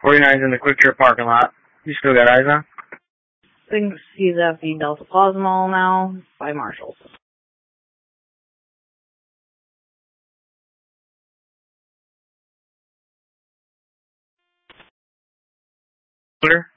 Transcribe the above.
49's in the Quick Trip parking lot. You still got eyes on? I think he's at the Delta Plaza Mall now by Marshall's. Twitter?